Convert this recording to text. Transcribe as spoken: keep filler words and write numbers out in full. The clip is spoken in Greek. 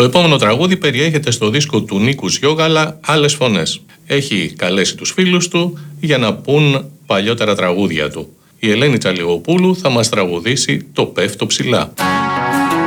Το επόμενο τραγούδι περιέχεται στο δίσκο του Νίκου Σιώγαλα Άλλες Φωνές. Έχει καλέσει τους φίλους του για να πούν παλιότερα τραγούδια του. Η Ελένη Τσαλιγοπούλου θα μας τραγουδήσει το «Πέφτω ψηλά».